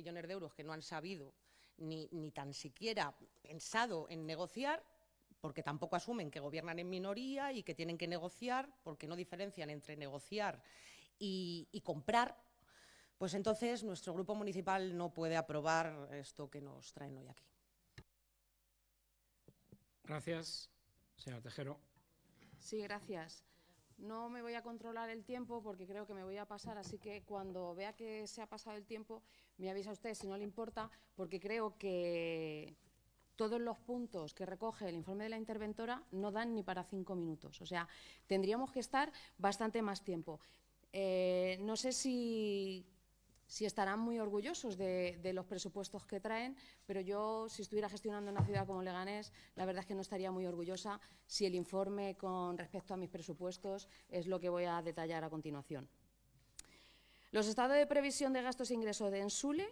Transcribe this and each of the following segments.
millones de euros que no han sabido ni tan siquiera pensado en negociar, porque tampoco asumen que gobiernan en minoría y que tienen que negociar, porque no diferencian entre negociar y comprar, pues entonces nuestro grupo municipal no puede aprobar esto que nos traen hoy aquí. Gracias. Señora Tejero. Sí, gracias. No me voy a controlar el tiempo porque creo que me voy a pasar, así que cuando vea que se ha pasado el tiempo me avisa usted si no le importa, porque creo que todos los puntos que recoge el informe de la interventora no dan ni para 5 minutos. O sea, tendríamos que estar bastante más tiempo. No sé si estarán muy orgullosos de los presupuestos que traen, pero yo, si estuviera gestionando una ciudad como Leganés, la verdad es que no estaría muy orgullosa si el informe con respecto a mis presupuestos es lo que voy a detallar a continuación. Los estados de previsión de gastos e ingresos de Ensule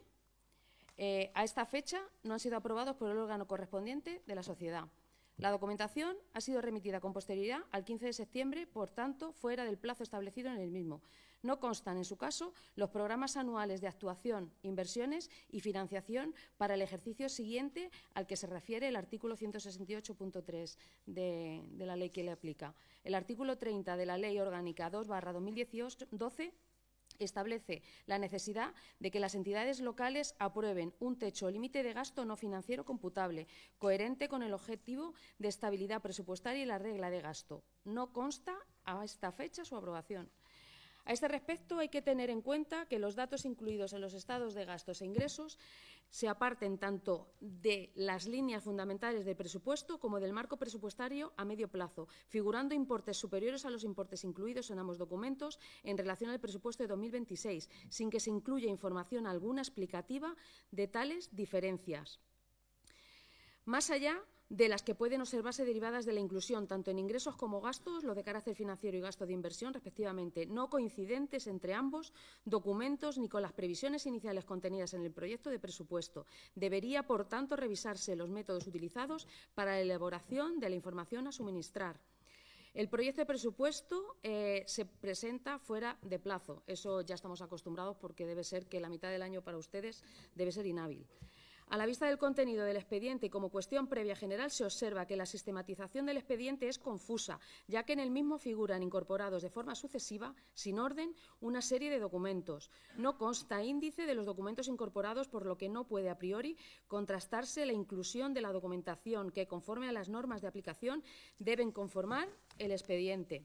a esta fecha no han sido aprobados por el órgano correspondiente de la sociedad. La documentación ha sido remitida con posterioridad al 15 de septiembre, por tanto, fuera del plazo establecido en el mismo. No constan, en su caso, los programas anuales de actuación, inversiones y financiación para el ejercicio siguiente al que se refiere el artículo 168.3 de la ley que le aplica. El artículo 30 de la Ley Orgánica 2/2012 establece la necesidad de que las entidades locales aprueben un techo o límite de gasto no financiero computable, coherente con el objetivo de estabilidad presupuestaria y la regla de gasto. No consta a esta fecha su aprobación. A este respecto, hay que tener en cuenta que los datos incluidos en los estados de gastos e ingresos se aparten tanto de las líneas fundamentales del presupuesto como del marco presupuestario a medio plazo, figurando importes superiores a los importes incluidos en ambos documentos en relación al presupuesto de 2026, sin que se incluya información alguna explicativa de tales diferencias. Más allá de las que pueden observarse derivadas de la inclusión, tanto en ingresos como gastos, los de carácter financiero y gasto de inversión, respectivamente, no coincidentes entre ambos documentos ni con las previsiones iniciales contenidas en el proyecto de presupuesto. Debería, por tanto, revisarse los métodos utilizados para la elaboración de la información a suministrar. El proyecto de presupuesto se presenta fuera de plazo. Eso ya estamos acostumbrados porque debe ser que la mitad del año para ustedes debe ser inhábil. A la vista del contenido del expediente y como cuestión previa general, se observa que la sistematización del expediente es confusa, ya que en el mismo figuran incorporados de forma sucesiva, sin orden, una serie de documentos. No consta índice de los documentos incorporados, por lo que no puede a priori contrastarse la inclusión de la documentación que, conforme a las normas de aplicación, deben conformar el expediente.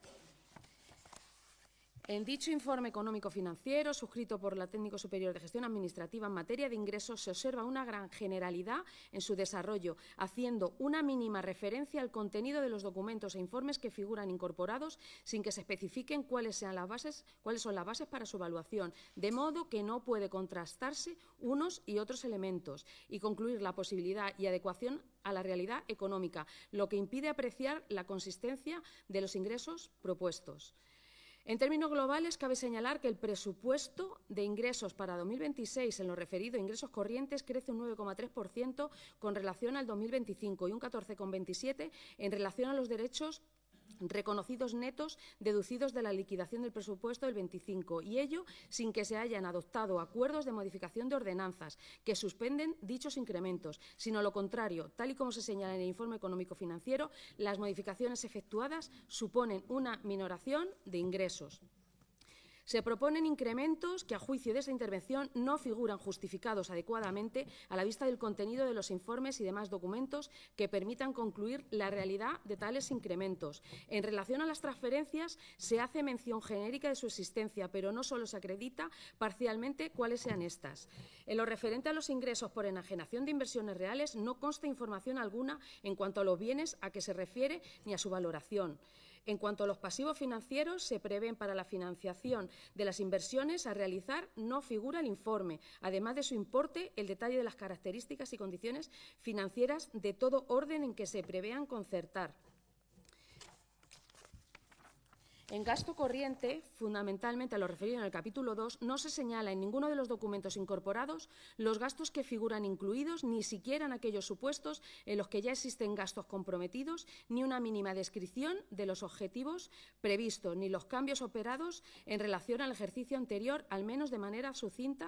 En dicho informe económico-financiero, suscrito por la Técnico Superior de Gestión Administrativa en materia de ingresos, se observa una gran generalidad en su desarrollo, haciendo una mínima referencia al contenido de los documentos e informes que figuran incorporados, sin que se especifiquen cuáles son las bases para su evaluación, de modo que no puede contrastarse unos y otros elementos y concluir la posibilidad y adecuación a la realidad económica, lo que impide apreciar la consistencia de los ingresos propuestos. En términos globales, cabe señalar que el presupuesto de ingresos para 2026, en lo referido a ingresos corrientes, crece un 9,3% con relación al 2025 y un 14,27% en relación a los derechos reconocidos netos deducidos de la liquidación del presupuesto del 25, y ello sin que se hayan adoptado acuerdos de modificación de ordenanzas que suspenden dichos incrementos, sino lo contrario, tal y como se señala en el informe económico-financiero, las modificaciones efectuadas suponen una minoración de ingresos. Se proponen incrementos que, a juicio de esta intervención, no figuran justificados adecuadamente a la vista del contenido de los informes y demás documentos que permitan concluir la realidad de tales incrementos. En relación a las transferencias, se hace mención genérica de su existencia, pero no solo se acredita parcialmente cuáles sean estas. En lo referente a los ingresos por enajenación de inversiones reales, no consta información alguna en cuanto a los bienes a que se refiere ni a su valoración. En cuanto a los pasivos financieros, se prevén para la financiación de las inversiones a realizar, no figura el informe. Además de su importe, el detalle de las características y condiciones financieras de todo orden en que se prevean concertar. En gasto corriente, fundamentalmente a lo referido en el capítulo 2, no se señala en ninguno de los documentos incorporados los gastos que figuran incluidos, ni siquiera en aquellos supuestos en los que ya existen gastos comprometidos, ni una mínima descripción de los objetivos previstos, ni los cambios operados en relación al ejercicio anterior, al menos de manera sucinta